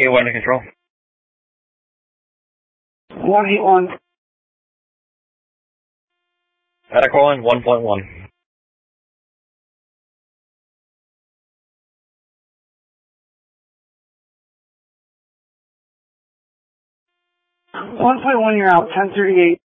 A1 to control. 181. Calling 1.1. 1.1, you're out. 1038.